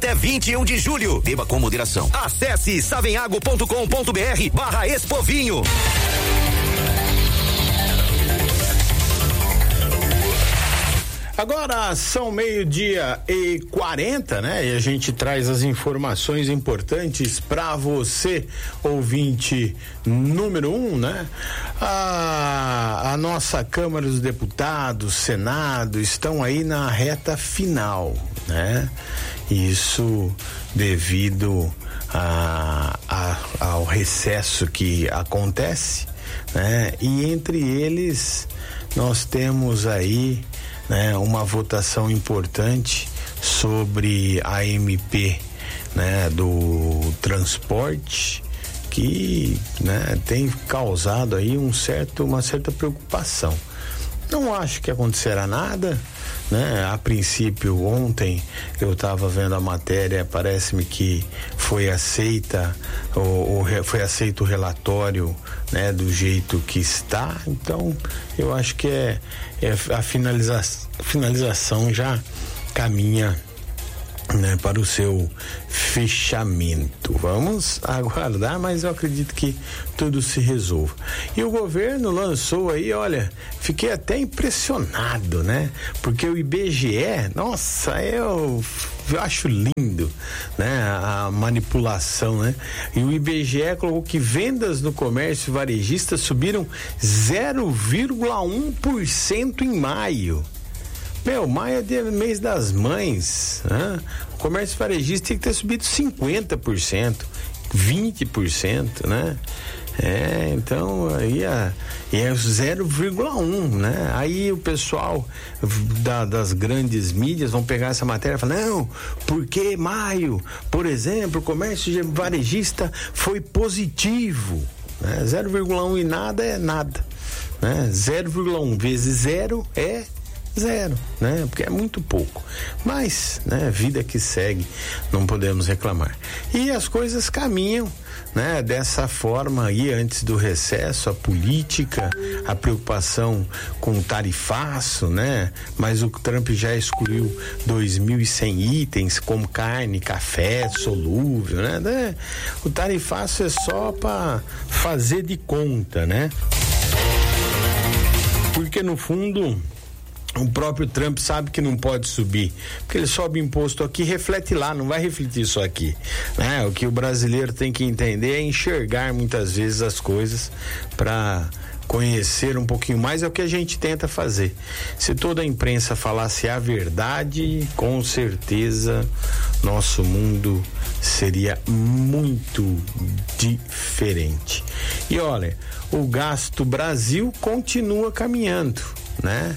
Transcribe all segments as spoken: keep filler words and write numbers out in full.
até vinte e um de julho. Beba com moderação. Acesse savenhago ponto com ponto br barra Expovinho. Agora são meio-dia e quarenta, né? E a gente traz as informações importantes para você, ouvinte número um, né? A, a nossa Câmara dos Deputados, Senado, estão aí na reta final, né? Isso devido a, a, ao recesso que acontece, né? E entre eles nós temos aí, né, uma votação importante sobre a M P, né, do transporte, que, né, tem causado aí um certo, uma certa preocupação. Não acho que acontecerá nada, né? A princípio, ontem eu estava vendo a matéria, parece-me que foi aceita ou, ou foi aceito o relatório, né, do jeito que está. Então eu acho que é, é a finaliza, finalização já caminha, né, para o seu fechamento. Vamos aguardar, mas eu acredito que tudo se resolva. E o governo lançou aí, olha, fiquei até impressionado, né? Porque o I B G E, nossa, eu, eu acho lindo, né? A manipulação, né? E o I B G E colocou que vendas no comércio varejista subiram zero vírgula um por cento em maio. Meu, maio é mês das mães, né? O comércio varejista tem que ter subido cinquenta por cento, vinte por cento, né? É, então aí é, é zero vírgula um, né? Aí o pessoal da, das grandes mídias vão pegar essa matéria e falar, não, porque maio, por exemplo, o comércio varejista foi positivo, né? zero vírgula um e nada é nada, né? zero vírgula um vezes zero é zero, né? Porque é muito pouco. Mas, né? Vida que segue, não podemos reclamar. E as coisas caminham, né? Dessa forma aí, antes do recesso, a política, a preocupação com o tarifaço, né? Mas o Trump já excluiu dois mil e cem itens, como carne, café, solúvel, né? O tarifaço é só para fazer de conta, né? Porque no fundo o próprio Trump sabe que não pode subir, porque ele sobe imposto aqui, reflete lá, não vai refletir só aqui, né? O que o brasileiro tem que entender é enxergar muitas vezes as coisas para conhecer um pouquinho mais, é o que a gente tenta fazer. Se toda a imprensa falasse a verdade, com certeza nosso mundo seria muito diferente. E olha, o gasto Brasil continua caminhando, né?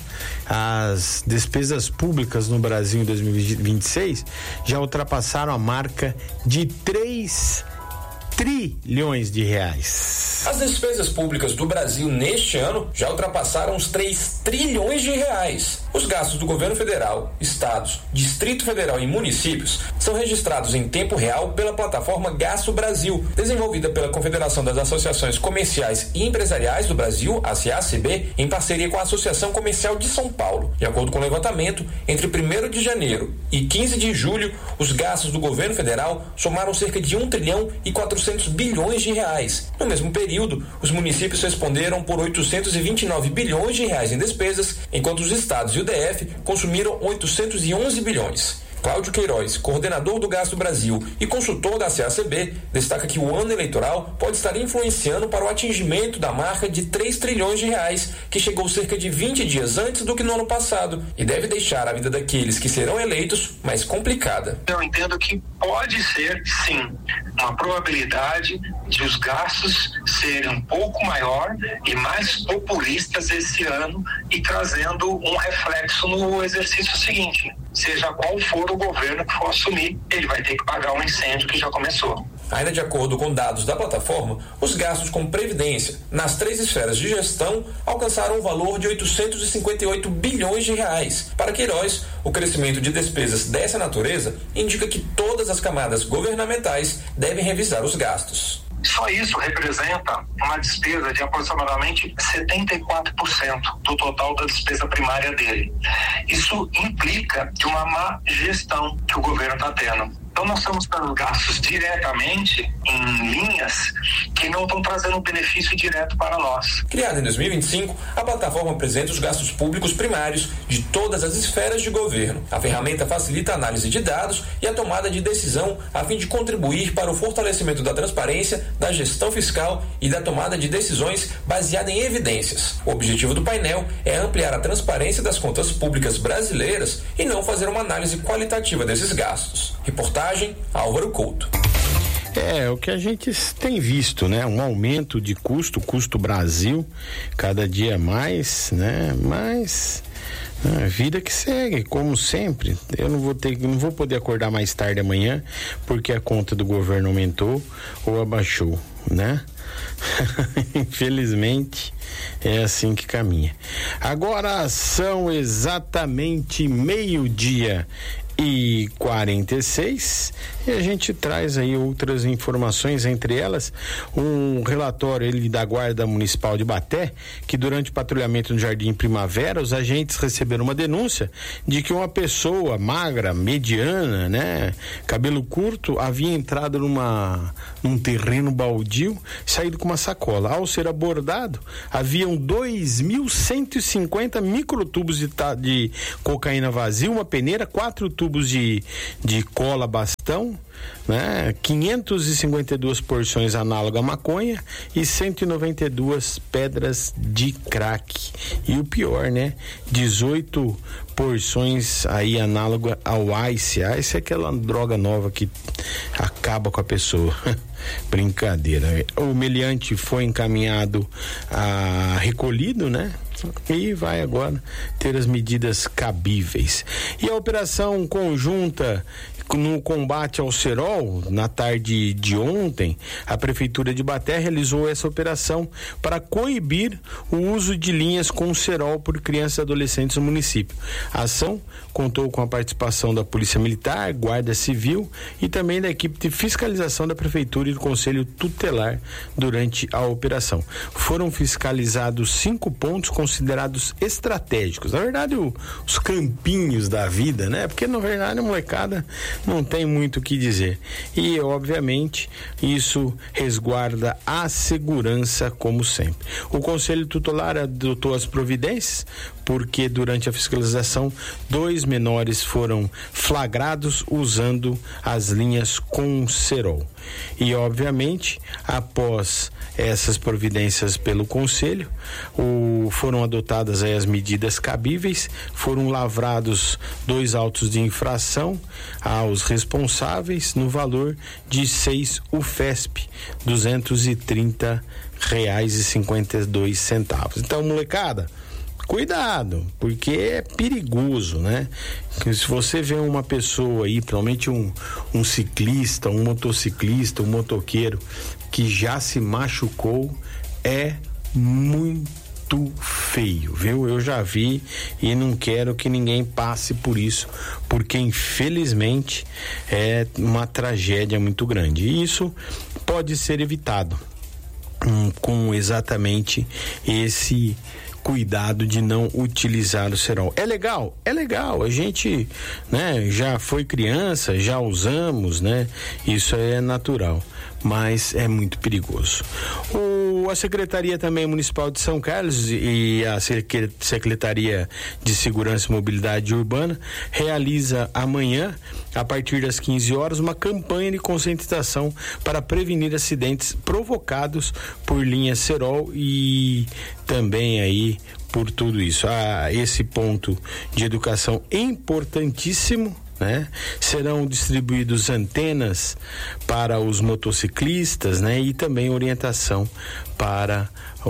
As despesas públicas no Brasil em dois mil e vinte e seis já ultrapassaram a marca de três trilhões de reais. As despesas públicas do Brasil neste ano já ultrapassaram os três trilhões de reais. Os gastos do governo federal, estados, Distrito Federal e municípios são registrados em tempo real pela plataforma Gasto Brasil, desenvolvida pela Confederação das Associações Comerciais e Empresariais do Brasil, a C A C B, em parceria com a Associação Comercial de São Paulo. De acordo com o levantamento, entre primeiro de janeiro e quinze de julho, os gastos do governo federal somaram cerca de um trilhão e quatrocentos bilhões de reais. No mesmo período, os municípios responderam por oitocentos e vinte e nove bilhões de reais em despesas, enquanto os estados e o D F consumiram oitocentos e onze bilhões. Cláudio Queiroz, coordenador do Gasto Brasil e consultor da C A C B, destaca que o ano eleitoral pode estar influenciando para o atingimento da marca de três trilhões de reais, que chegou cerca de vinte dias antes do que no ano passado, e deve deixar a vida daqueles que serão eleitos mais complicada. Eu entendo que pode ser, sim, uma probabilidade de os gastos serem um pouco maior e mais populistas esse ano e trazendo um reflexo no exercício seguinte. Seja qual for o governo que for assumir, ele vai ter que pagar um incêndio que já começou. Ainda de acordo com dados da plataforma, os gastos com previdência nas três esferas de gestão alcançaram um valor de oitocentos e cinquenta e oito bilhões de reais. Para Queiroz, o crescimento de despesas dessa natureza indica que todas as camadas governamentais devem revisar os gastos. Só isso representa uma despesa de aproximadamente setenta e quatro por cento do total da despesa primária dele. Isso implica de uma má gestão que o governo está tendo. Então nós estamos dando gastos diretamente em linhas que não estão trazendo benefício direto para nós. Criada em dois mil e vinte e cinco, a plataforma apresenta os gastos públicos primários de todas as esferas de governo. A ferramenta facilita a análise de dados e a tomada de decisão a fim de contribuir para o fortalecimento da transparência, da gestão fiscal e da tomada de decisões baseada em evidências. O objetivo do painel é ampliar a transparência das contas públicas brasileiras e não fazer uma análise qualitativa desses gastos. Reportagem Álvaro Couto. É, o que a gente tem visto, né? Um aumento de custo, custo Brasil, cada dia mais, né? Mas a vida que segue, como sempre. Eu não vou ter, não vou poder acordar mais tarde amanhã, porque a conta do governo aumentou ou abaixou, né? Infelizmente é assim que caminha. Agora são exatamente meio-dia e quarenta e seis, e a gente traz aí outras informações, entre elas um relatório ele da Guarda Municipal de Baté, que durante o patrulhamento no Jardim Primavera, os agentes receberam uma denúncia de que uma pessoa magra, mediana, né, cabelo curto, havia entrado numa num terreno baldio, saído com uma sacola. Ao ser abordado, haviam dois mil cento e cinquenta microtubos de, de cocaína vazia, uma peneira, quatro tubos de, de cola bastão, né? quinhentas e cinquenta e duas porções análogas à maconha e cento e noventa e duas pedras de crack. E o pior, né? dezoito porções aí análogas ao Ice. Ice é aquela droga nova que acaba com a pessoa. Brincadeira. O meliante foi encaminhado a recolhido, né? E vai agora ter as medidas cabíveis. E a operação conjunta no combate ao cerol, na tarde de ontem, a Prefeitura de Baté realizou essa operação para coibir o uso de linhas com cerol por crianças e adolescentes no município. A ação contou com a participação da Polícia Militar, Guarda Civil e também da equipe de fiscalização da Prefeitura e do Conselho Tutelar durante a operação. Foram fiscalizados cinco pontos considerados estratégicos. Na verdade, o, os campinhos da vida, né? Porque, na verdade, a molecada não tem muito o que dizer. E, obviamente, isso resguarda a segurança como sempre. O Conselho Tutelar adotou as providências porque durante a fiscalização dois menores foram flagrados usando as linhas com cerol. E, obviamente, após essas providências pelo Conselho, o, foram adotadas aí as medidas cabíveis, foram lavrados dois autos de infração aos responsáveis no valor de seis U F E S P, duzentos e trinta reais e cinquenta e dois centavos. Então, molecada, cuidado, porque é perigoso, né? Se você vê uma pessoa aí, principalmente um, um ciclista, um motociclista, um motoqueiro que já se machucou, é muito feio, viu? Eu já vi e não quero que ninguém passe por isso, porque infelizmente é uma tragédia muito grande. E isso pode ser evitado hum, com exatamente esse cuidado de não utilizar o cerol. É legal? É legal. A gente, né, já foi criança, já usamos, né? Isso é natural, mas é muito perigoso. O, a Secretaria também Municipal de São Carlos e a Secretaria de Segurança e Mobilidade Urbana realiza amanhã, a partir das quinze horas, uma campanha de conscientização para prevenir acidentes provocados por linha cerol e também aí por tudo isso. Ah, esse ponto de educação importantíssimo, né? Serão distribuídos antenas para os motociclistas, né? E também orientação para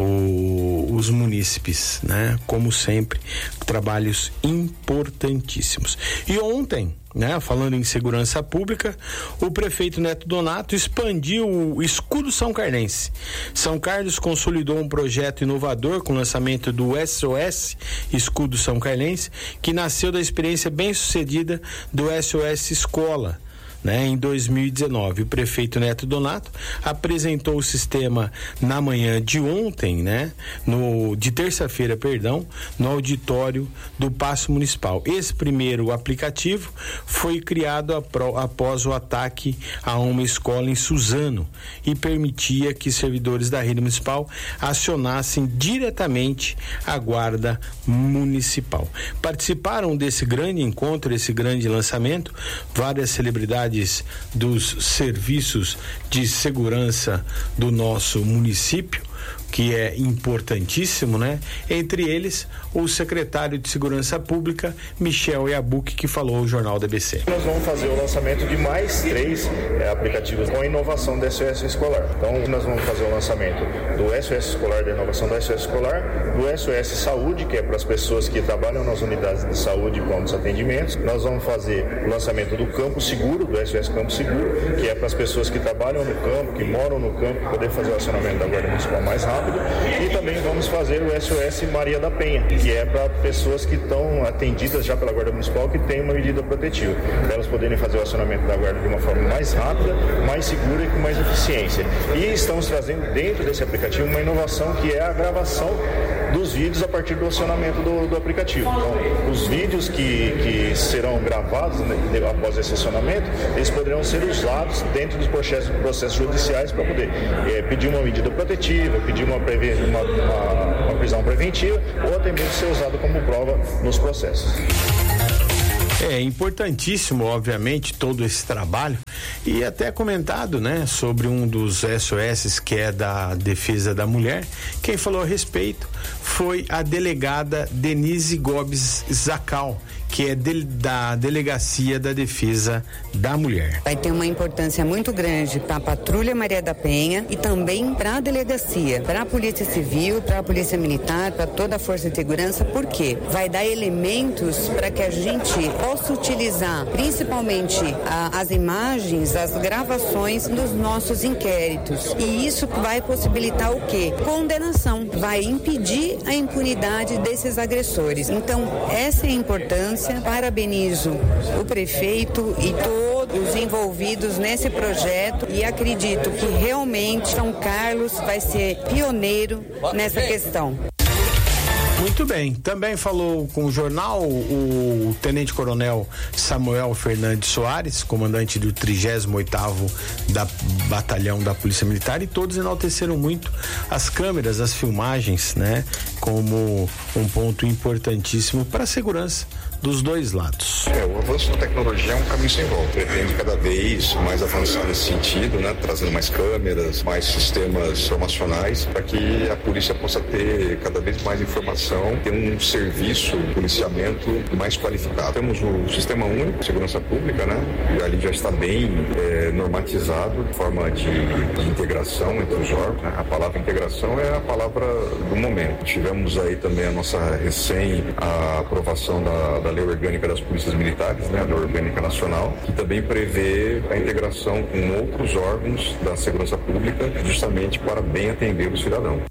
o, os munícipes, né? Como sempre, trabalhos importantíssimos. E ontem, né, falando em segurança pública, o prefeito Neto Donato expandiu o Escudo São Carlense. São Carlos consolidou um projeto inovador com o lançamento do S O S Escudo São Carlense, que nasceu da experiência bem-sucedida do S O S Escola, né? Em dois mil e dezenove, o prefeito Neto Donato apresentou o sistema na manhã de ontem, né? No, de terça-feira, perdão, no auditório do Paço Municipal. Esse primeiro aplicativo foi criado apro, após o ataque a uma escola em Suzano e permitia que servidores da rede municipal acionassem diretamente a guarda municipal. Participaram desse grande encontro, esse grande lançamento, várias celebridades dos serviços de segurança do nosso município, que é importantíssimo, né? Entre eles, o secretário de Segurança Pública, Michel Yabuki, que falou ao Jornal da B C. Nós vamos fazer o lançamento de mais três é, aplicativos com a inovação da S O S Escolar. Então, nós vamos fazer o lançamento do S O S Escolar, da inovação da S O S Escolar, do S O S Saúde, que é para as pessoas que trabalham nas unidades de saúde com os atendimentos. Nós vamos fazer o lançamento do Campo Seguro, do S O S Campo Seguro, que é para as pessoas que trabalham no campo, que moram no campo, poder fazer o acionamento da Guarda Municipal mais rápido. E também vamos fazer o S O S Maria da Penha, que é para pessoas que estão atendidas já pela Guarda Municipal, que tem uma medida protetiva, para elas poderem fazer o acionamento da Guarda de uma forma mais rápida, mais segura e com mais eficiência. E estamos trazendo dentro desse aplicativo uma inovação que é a gravação dos vídeos a partir do acionamento do, do aplicativo. Então, os vídeos que, que serão gravados, né, após esse acionamento, eles poderão ser usados dentro dos processos, processos judiciais para poder é, pedir uma medida protetiva, pedir uma, preve, uma, uma, uma prisão preventiva ou até mesmo ser usado como prova nos processos. É importantíssimo, obviamente, todo esse trabalho, e até comentado, né, sobre um dos S O S que é da Defesa da Mulher. Quem falou a respeito foi a delegada Denise Gobes Zacal, que é de, da Delegacia da Defesa da Mulher. Vai ter uma importância muito grande para a Patrulha Maria da Penha e também para a Delegacia, para a Polícia Civil, para a Polícia Militar, para toda a Força de Segurança, porque vai dar elementos para que a gente possa utilizar principalmente a, as imagens, as gravações dos nossos inquéritos. E isso vai possibilitar o quê? Condenação. Vai impedir a impunidade desses agressores. Então, essa é a importância. Parabenizo o prefeito e todos os envolvidos nesse projeto e acredito que realmente São Carlos vai ser pioneiro nessa questão. Muito bem, também falou com o jornal o Tenente Coronel Samuel Fernandes Soares, comandante do trigésimo oitavo da Batalhão da Polícia Militar, e todos enalteceram muito as câmeras, as filmagens, né, como um ponto importantíssimo para a segurança dos dois lados. É, o avanço da tecnologia é um caminho sem volta. Pretende cada vez mais avançar nesse sentido, né? Trazendo mais câmeras, mais sistemas informacionais, para que a polícia possa ter cada vez mais informação, ter um serviço de policiamento mais qualificado. Temos o Sistema Único de Segurança Pública, né? E ali já está bem é, normatizado, de forma de, de integração entre os órgãos, né? A palavra integração é a palavra do momento. Tivemos aí também a nossa recém a aprovação da, da Lei Orgânica das Polícias Militares, né, a Lei Orgânica Nacional, que também prevê a integração com outros órgãos da segurança pública, justamente para bem atender o cidadão.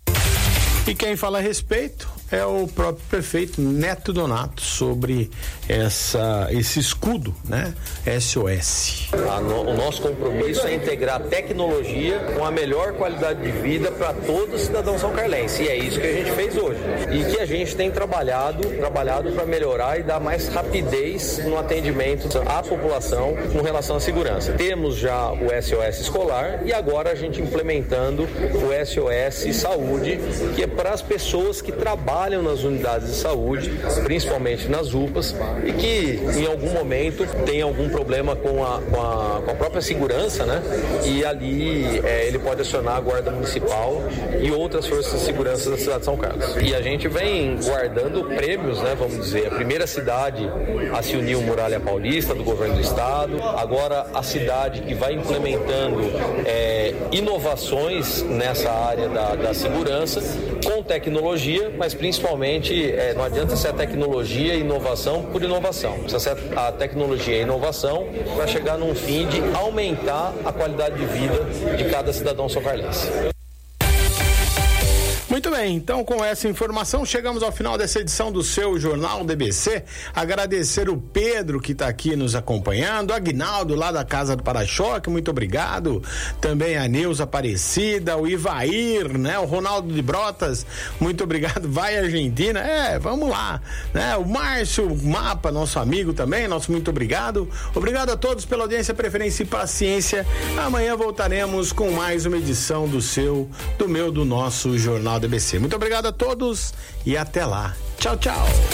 E quem fala a respeito é o próprio prefeito Neto Donato sobre essa, esse escudo, né? S O S. A no, o nosso compromisso é integrar a tecnologia com a melhor qualidade de vida para todo cidadão são-carlense. E é isso que a gente fez hoje. E que a gente tem trabalhado, trabalhado para melhorar e dar mais rapidez no atendimento à população com relação à segurança. Temos já o S O S escolar e agora a gente implementando o S O S Saúde, que é para as pessoas que trabalham nas unidades de saúde, principalmente nas U P As, e que em algum momento tem algum problema com a, com a, com a própria segurança, né? E ali é, ele pode acionar a Guarda Municipal e outras forças de segurança da cidade de São Carlos. E a gente vem guardando prêmios, né? Vamos dizer, a primeira cidade a se unir ao Muralha Paulista do governo do estado, agora a cidade que vai implementando é, inovações nessa área da, da segurança, com tecnologia, mas principalmente é, não adianta ser a tecnologia e inovação por inovação. Precisa ser a tecnologia e inovação para chegar num fim de aumentar a qualidade de vida de cada cidadão socarlense. Muito bem, então com essa informação chegamos ao final dessa edição do seu Jornal D B C. Agradecer o Pedro que está aqui nos acompanhando, Aguinaldo lá da Casa do Para-Choque, muito obrigado. Também a Neuza Aparecida, o Ivair, né? O Ronaldo de Brotas, muito obrigado. Vai Argentina, é, vamos lá, né? O Márcio Mapa, nosso amigo também, nosso muito obrigado. Obrigado a todos pela audiência, preferência e paciência. Amanhã voltaremos com mais uma edição do seu, do meu, do nosso Jornal D B C. Muito obrigado a todos e até lá. Tchau, tchau.